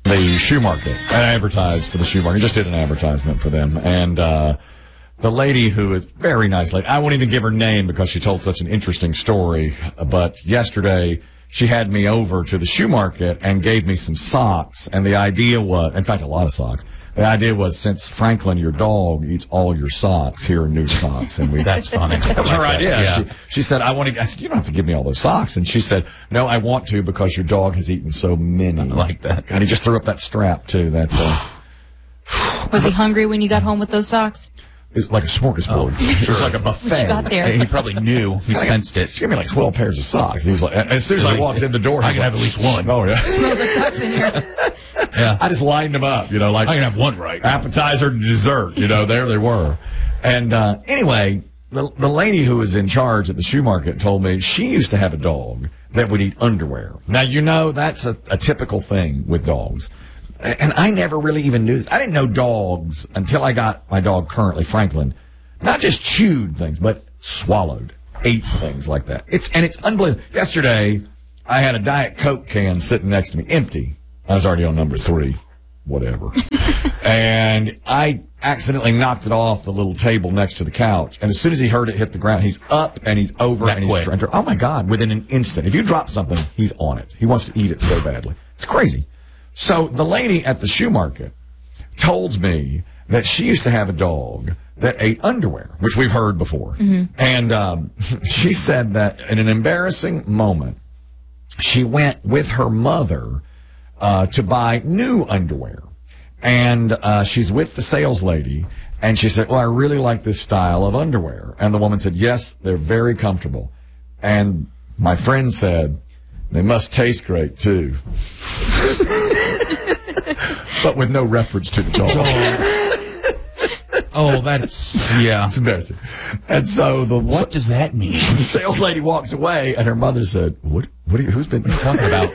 the shoe market. I advertised for the shoe market. Just did an advertisement for them. And the lady, who is a very nice lady, I won't even give her name because she told such an interesting story. But yesterday, she had me over to the shoe market and gave me some socks. And the idea was, in fact, a lot of socks. The idea was, since Franklin, your dog, eats all your socks, here are new socks. And That's funny. That was her idea. Yeah. She said, I said, you don't have to give me all those socks. And she said, no, I want to because your dog has eaten so many. I like that. And he just threw up that strap, too. That Was he hungry when you got home with those socks? It's like a smorgasbord. Sure. It's like a buffet. What you got there? He probably knew. He sensed it. She gave me like 12 pairs of socks. He was like, as soon as I walked in the door, I can have at least one. Oh, yeah. Smells like socks in here. Yeah. I just lined them up, like I can have one right. appetizer to dessert, there they were. And anyway, the lady who was in charge at the shoe market told me she used to have a dog that would eat underwear. Now, that's a typical thing with dogs. And I never really even knew this. I didn't know dogs until I got my dog currently, Franklin, not just chewed things, but swallowed, ate things like that. It's unbelievable. Yesterday, I had a Diet Coke can sitting next to me, empty. I was already on number 3, whatever. And I accidentally knocked it off the little table next to the couch. And as soon as he heard it hit the ground, he's up and he's over That and he's quick. trying to, oh my God, within an instant. If you drop something, he's on it. He wants to eat it so badly. It's crazy. So the lady at the shoe market told me that she used to have a dog that ate underwear, which we've heard before. Mm-hmm. And she said that in an embarrassing moment, she went with her mother to buy new underwear. And she's with the sales lady, and she said, well, I really like this style of underwear. And the woman said, yes, they're very comfortable. And my friend said, they must taste great, too. But with no reference to the dog. Oh, that's, yeah. It's embarrassing. And so What does that mean? the sales lady walks away, and her mother said, who's been Talking about.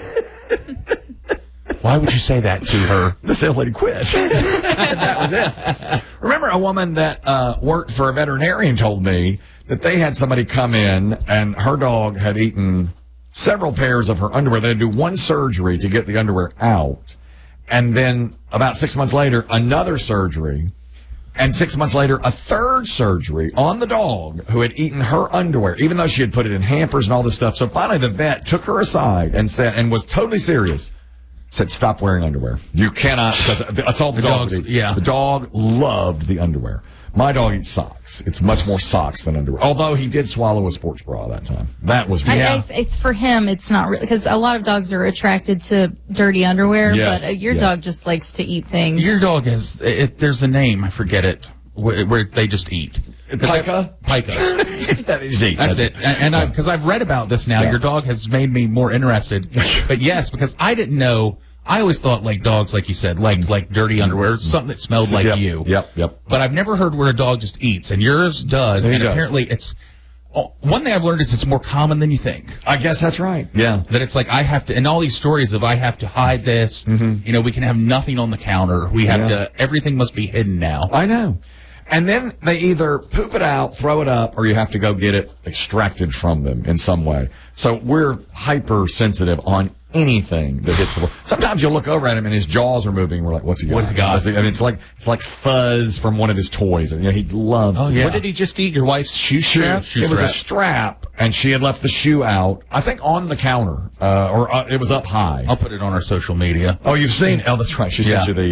Why would you say that to her? The sales lady quit. That was it. Remember, a woman that worked for a veterinarian told me that they had somebody come in, and her dog had eaten several pairs of her underwear. They had to do one surgery to get the underwear out. And then about 6 months later, another surgery. And 6 months later, a third surgery on the dog who had eaten her underwear, even though she had put it in hampers and all this stuff. So finally, the vet took her aside and said, and was totally serious, said, stop wearing underwear. You cannot, because that's all the dog dogs, would eat. yeah. The dog loved the underwear. My dog eats socks. It's much more socks than underwear. Although he did swallow a sports bra that time. That was It's for him. It's not really, because a lot of dogs are attracted to dirty underwear, Yes, but your yes. dog just likes to eat things. Your dog has, there's a name, I forget it, where they just eat. Pica? Pica. That is eat. That's it. And because I've read about this now, Yeah. your dog has made me more interested. But yes, because I didn't know. I always thought like dogs, like you said, like dirty underwear, something that smelled like Yep, you. Yep. But I've never heard where a dog just eats, and yours does. He And does. apparently, it's one thing I've learned is it's more common than you think. I guess that's right. Yeah. That it's like I have to, and all these stories of I have to hide this. Mm-hmm. We can have nothing on the counter. We have to. Everything must be hidden now. I know. And then they either poop it out, throw it up, or you have to go get it extracted from them in some way. So we're hypersensitive on anything that hits the floor. Sometimes you'll look over at him and his jaws are moving. We're like, what's he got? What's he got? I mean, it's like fuzz from one of his toys. He loves to What did he just eat? Your wife's shoe strap? It was a strap, and she had left the shoe out, I think, on the counter, or it was up high. I'll put it on our social media. Oh, you've seen? Oh, that's right. She sent you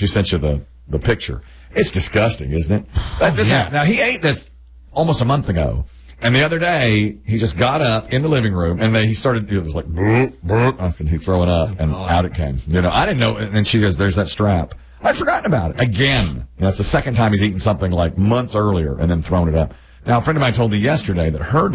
the picture. It's disgusting, isn't it? Now, he ate this almost a month ago. And the other day, he just got up in the living room, and then he started, it was like, burp, burp. I said, he's throwing up, and out it came. I didn't know. And then she goes, there's that strap. I'd forgotten about it. Again. That's the second time he's eaten something like months earlier and then thrown it up. Now, a friend of mine told me yesterday that her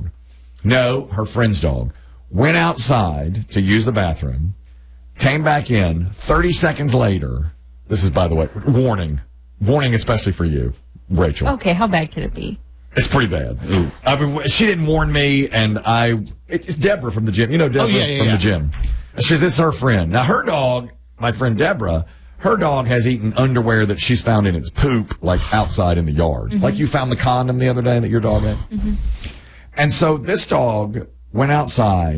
friend's dog, went outside to use the bathroom, came back in 30 seconds later. This is, by the way, warning especially for you, Rachel. Okay, how bad could it be? It's pretty bad. I mean, she didn't warn me, and it's Deborah from the gym. You know Deborah from the gym. This is her friend. Now, her dog, my friend Deborah, her dog has eaten underwear that she's found in its poop, like outside in the yard. Mm-hmm. Like you found the condom the other day that your dog ate. Mm-hmm. And so this dog went outside,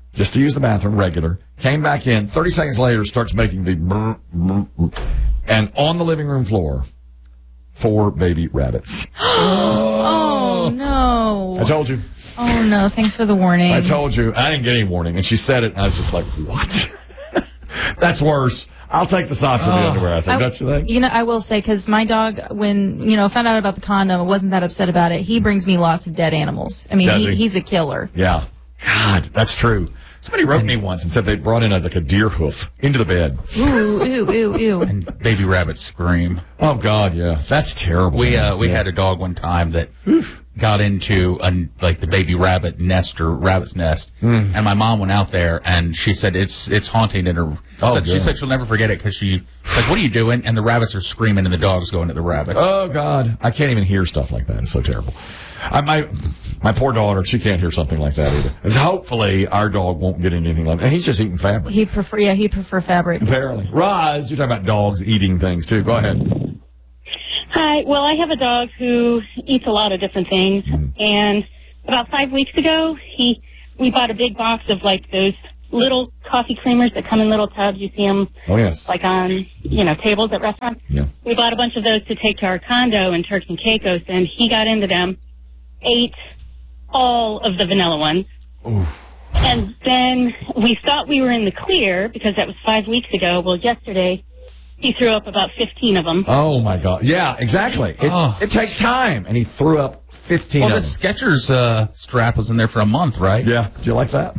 just to use the bathroom, regular. Came back in. 30 seconds later, starts making the brr, brr, brr, and on the living room floor, 4 baby rabbits. Oh, no. I told you. Oh, no. Thanks for the warning. I told you. I didn't get any warning. And she said it, and I was just like, what? That's worse. I'll take the socks and the underwear, I think. Don't you think? You know, I will say, because my dog, when, found out about the condom, wasn't that upset about it. He brings me lots of dead animals. I mean, Does he? he's a killer. Yeah. God, that's true. Somebody wrote me once and said they brought in a deer hoof into the bed. Ooh, ew, ew, ew. And baby rabbits scream. Oh, God, yeah. That's terrible. We had a dog one time that got into the baby rabbit nest or rabbit's nest, and my mom went out there and she said it's haunting in her. She said she'll never forget it because she's like, "What are you doing?" And the rabbits are screaming and the dog's going at the rabbits. Oh, God, I can't even hear stuff like that. It's so terrible. My poor daughter, she can't hear something like that either. And hopefully our dog won't get into anything like that. And he's just eating fabric. He'd prefer fabric. Apparently. Roz, you're talking about dogs eating things too. Go ahead. Hi. Well, I have a dog who eats a lot of different things, and about 5 weeks ago, we bought a big box of like those little coffee creamers that come in little tubs. You see them, like on tables at restaurants. Yeah. We bought a bunch of those to take to our condo in Turks and Caicos, and he got into them, ate all of the vanilla ones. Oof. And then we thought we were in the clear because that was 5 weeks ago. Well, yesterday he threw up about 15 of them. Oh, my God. Yeah, exactly. It takes time. And he threw up 15 Well, of the them. Skechers strap was in there for a month, right? Yeah. Do you like that?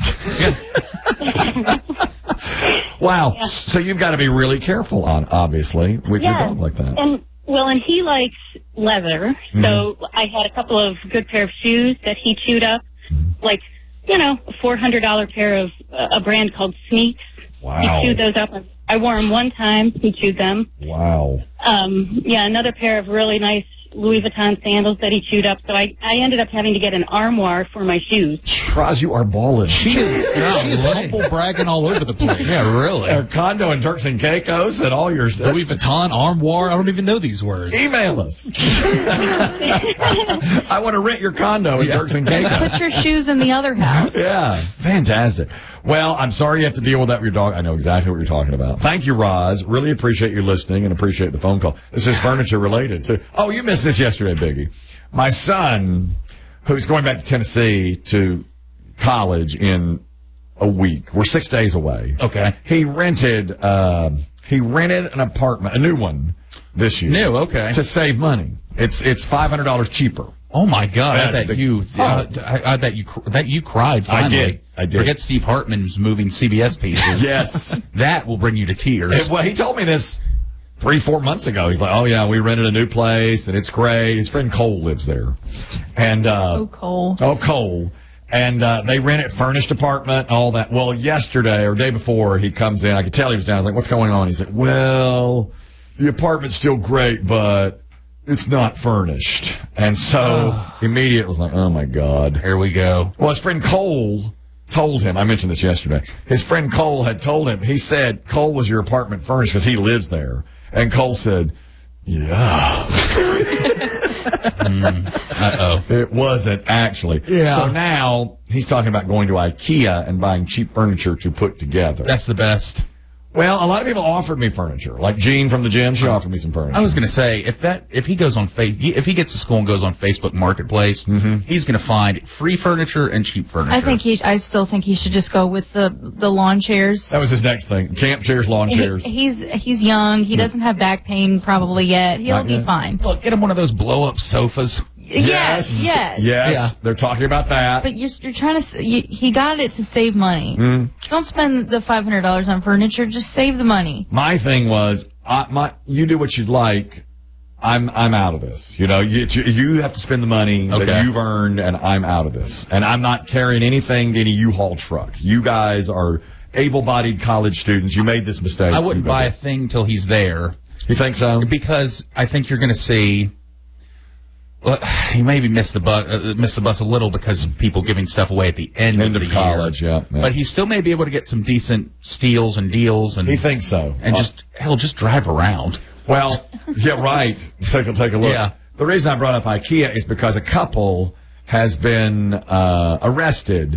Wow. Yeah. So you've got to be really careful, obviously, with your dog like that. And he likes leather. So I had a couple of good pair of shoes that he chewed up, like, a $400 pair of a brand called Sneaks. Wow. He chewed those up. I wore them one time. He chewed them. Wow. Another pair of really nice Louis Vuitton sandals that he chewed up. So I ended up having to get an armoire for my shoes. Roz, you are balling. She is humble bragging all over the place. Yeah, really. Our condo in Turks and Caicos and all your Louis Vuitton, armoire. I don't even know these words. Email us. I want to rent your condo in Turks and Caicos. Put your shoes in the other house. Yeah, fantastic. Well, I'm sorry you have to deal with that with your dog. I know exactly what you're talking about. Thank you, Roz. Really appreciate you listening and appreciate the phone call. This is furniture related too. Oh, you missed this yesterday, Biggie. My son, who's going back to Tennessee to college in a week. We're 6 days away. Okay. He rented an apartment, a new one this year. New, okay. To save money. It's $500 cheaper. Oh my God! That's I bet you cried. Finally. I did. Forget Steve Hartman's moving CBS pieces. Yes, that will bring you to tears. Well, he told me this 3-4 months ago. He's like, "Oh yeah, we rented a new place and it's great." His friend Cole lives there, and Cole. And they rent it, furnished apartment, all that. Well, yesterday or day before, he comes in. I could tell he was down. I was like, "What's going on?" He's like, "Well, the apartment's still great, but it's not furnished." And so immediately it was like, "Oh my God, here we go." Well, his friend Cole told him, I mentioned this yesterday, his friend Cole had told him, he said, "Cole, was your apartment furnished?" Because he lives there. And Cole said, "Yeah." It wasn't actually. Yeah. So now he's talking about going to IKEA and buying cheap furniture to put together. That's the best. Well, a lot of people offered me furniture. Like Jean from the gym, she offered me some furniture. I was going to say, if he goes on if he gets to school and goes on Facebook Marketplace, he's going to find free furniture and cheap furniture. I still think he should just go with the lawn chairs. That was his next thing. Camp chairs, lawn chairs. He's young. He doesn't have back pain probably yet. He'll be fine. Look, get him one of those blow-up sofas. Yes. Yeah. They're talking about that. But you're trying to. He got it to save money. Don't spend the $500 on furniture. Just save the money. My thing was, you do what you'd like. I'm out of this. You have to spend the money that you've earned, and I'm out of this. And I'm not carrying anything to any U-Haul truck. You guys are able-bodied college students. You made this mistake. I wouldn't buy a thing till he's there. You think so? Because I think you're going to see. Well, he maybe missed the bus a little because of people giving stuff away at the end of the college, year. Yeah. But he still may be able to get some decent steals and deals. And he thinks so. And just drive around. Well, yeah, right. Take a look. Yeah. The reason I brought up IKEA is because a couple has been arrested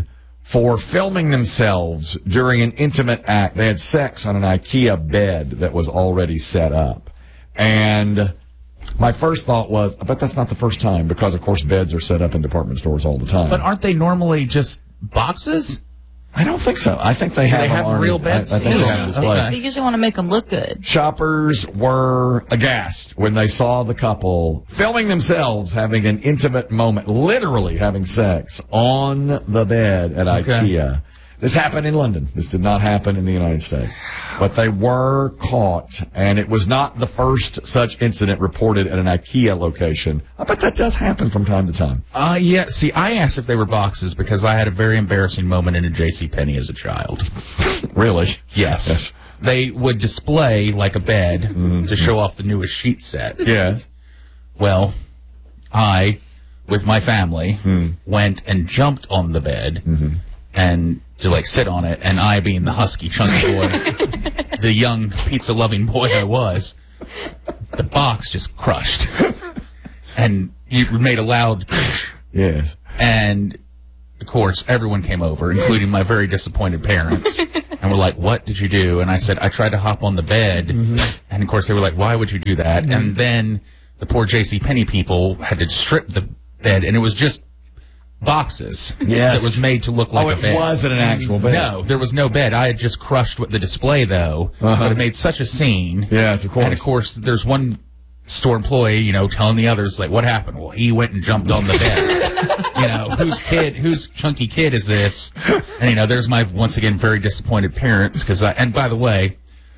for filming themselves during an intimate act. They had sex on an IKEA bed that was already set up. And my first thought was, I bet that's not the first time, because, of course, beds are set up in department stores all the time. But aren't they normally just boxes? I don't think so. I think they Do have they have them real already. beds? I think they Yeah. have display. They usually want to make them look good. Shoppers were aghast when they saw the couple filming themselves having an intimate moment, literally having sex on the bed at IKEA. This happened in London. This did not happen in the United States. But they were caught, and it was not the first such incident reported at an IKEA location. I bet that does happen from time to time. Yeah. See, I asked if they were boxes because I had a very embarrassing moment in a JCPenney as a child. Really? Yes. They would display like a bed to show off the newest sheet set. Yes. Well, I, with my family, went and jumped on the bed and to like sit on it, and I, being the husky chunky boy, the young pizza loving boy I was, the box just crushed, and you made a loud. Yes. And of course, everyone came over, including my very disappointed parents, and were like, "What did you do?" And I said, "I tried to hop on the bed," and of course they were like, "Why would you do that?" And then the poor JCPenney people had to strip the bed, and it was just boxes that was made to look like a bed. It wasn't an actual bed. No, there was no bed. I had just crushed the display, though, but it made such a scene. Yes, of course. And, of course, there's one store employee, telling the others, like, what happened? Well, he went and jumped on the bed. Whose chunky kid is this? And, there's my, once again, very disappointed parents. And by the way,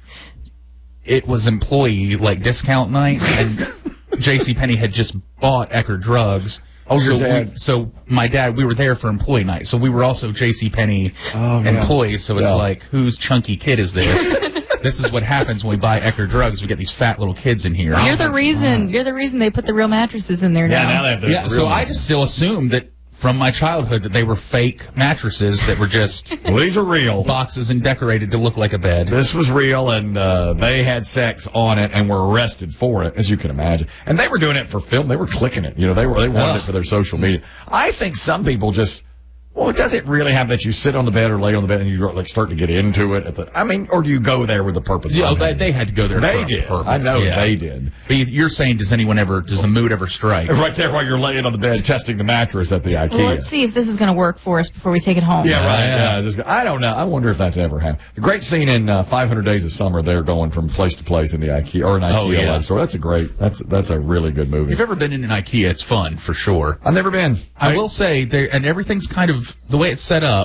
it was employee, discount night, and JCPenney had just bought Ecker drugs. Oh, your dad. So my dad, we were there for employee night. So we were also JCPenney employees. So it's like, whose chunky kid is this? This is what happens when we buy Ecker drugs. We get these fat little kids in here. You're the reason they put the real mattresses in there now. Yeah, now they have the real so I just still assumed that from my childhood that they were fake mattresses that were just well, these are real boxes and decorated to look like a bed. This was real, and they had sex on it and were arrested for it, as you can imagine. And they were doing it for film. They were clicking it. They wanted it for their social media. I think some people just, does it really happen that you sit on the bed or lay on the bed and you start to get into it or do you go there with the purpose? Yeah, they had to go there. They for did. A purpose. I know they did. But you're saying, does the mood ever strike? Right there while you're laying on the bed testing the mattress at the IKEA. Well, let's see if this is going to work for us before we take it home. Yeah, right. Yeah. I don't know. I wonder if that's ever happened. The great scene in 500 Days of Summer, they're going from place to place in the IKEA or an IKEA store. That's a really good movie. If you've ever been in an IKEA, it's fun for sure. I've never been. I will say, and everything's kind of the way it's set up.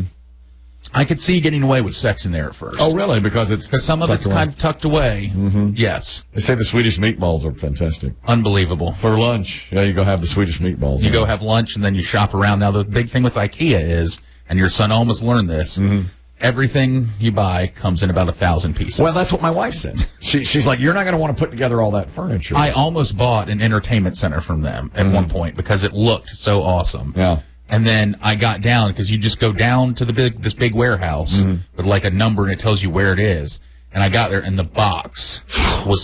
I could see getting away with sex in there at first. Oh, really? Because some of it's kind of tucked away. Yes. They say the Swedish meatballs are fantastic. Unbelievable. For lunch, you go have the Swedish meatballs. You go have lunch and then you shop around. Now, the big thing with IKEA is, and your son almost learned this, everything you buy comes in about 1,000 pieces. Well, that's what my wife said. She's like, you're not going to want to put together all that furniture. I almost bought an entertainment center from them at one point because it looked so awesome. Yeah. And then I got down because you just go down to this big warehouse with like a number and it tells you where it is. And I got there and the box was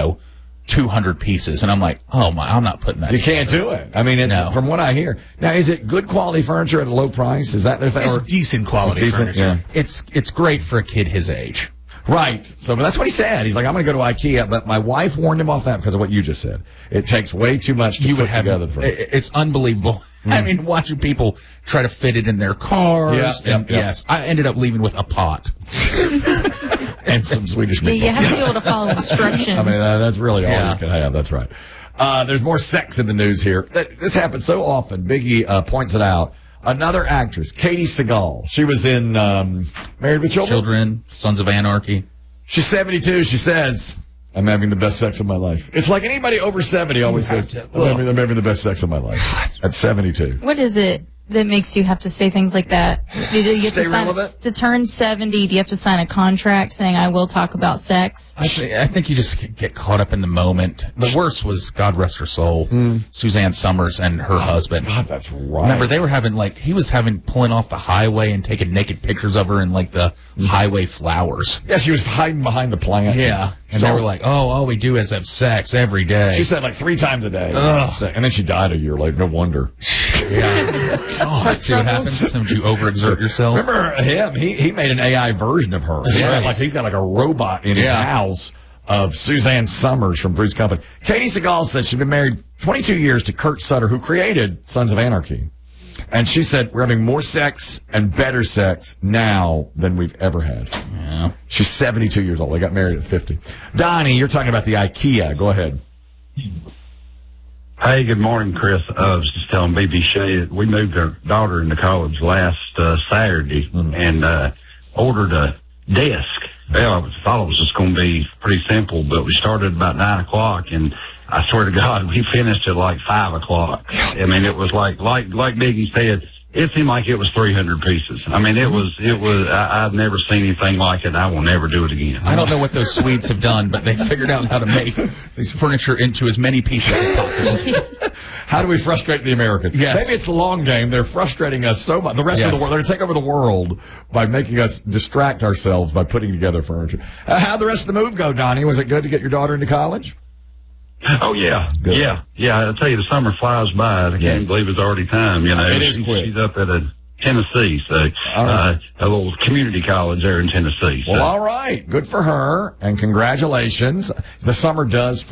200 pieces. And I'm like, oh my, I'm not putting that. You can't do it. I mean, from what I hear. Now, is it good quality furniture at a low price? Is that it's decent quality furniture? Yeah. It's great for a kid his age. Right. So that's what he said. He's like, I'm going to go to IKEA, but my wife warned him off that because of what you just said. It takes way too much to put together. It's unbelievable. I mean, watching people try to fit it in their cars. Yes, I ended up leaving with a pot. And some Swedish meatballs. Yeah, you have to be able to follow instructions. I mean, that's really all you can have. That's right. There's more sex in the news here. This happens so often. Biggie points it out. Another actress, Katie Seagal. She was in Married with Children. Sons of Anarchy. She's 72. She says, I'm having the best sex of my life. It's like anybody over 70 always says, I'm having the best sex of my life. At 72. What is it that makes you have to say things like that? Do you have Stay to sign relevant? to turn 70? Do you have to sign a contract saying I will talk about sex? I think you just get caught up in the moment. The worst was, God rest her soul, Suzanne Summers and her husband. God, that's right. Remember, they were he was pulling off the highway and taking naked pictures of her in the highway flowers. Yeah, she was hiding behind the plants. Yeah. And they were like, oh, all we do is have sex every day. She said 3 times a day. And then she died a year later. No wonder. Yeah. God. See what happens when you overexert yourself? Remember him? He made an AI version of her. He's got like a robot in his house of Suzanne Summers from Three's Company. Katie Seagal said she'd been married 22 years to Kurt Sutter, who created Sons of Anarchy. And she said, we're having more sex and better sex now than we've ever had. Yeah. She's 72 years old. They got married at 50. Donnie, you're talking about the IKEA. Go ahead. Hey, good morning, Chris. I was just telling BB Shea, we moved our daughter into college last Saturday and ordered a desk. Well, I thought it was just going to be pretty simple, but we started about 9 o'clock, and I swear to God, we finished at like 5 o'clock. I mean, it was like Biggie said, it seemed like it was 300 pieces. I mean, I've never seen anything like it. I will never do it again. I don't know what those Swedes have done, but they figured out how to make this furniture into as many pieces as possible. How do we frustrate the Americans? Yes. Maybe it's the long game. They're frustrating us so much. The rest of the world, they're going to take over the world by making us distract ourselves by putting together furniture. How'd the rest of the move go, Donnie? Was it good to get your daughter into college? Oh, yeah. Good. Yeah. I tell you, the summer flies by. I can't even believe it's already time. You know, it is quick. She's up at Tennessee, so a little community college there in Tennessee. So. Well, all right. Good for her, and congratulations. The summer does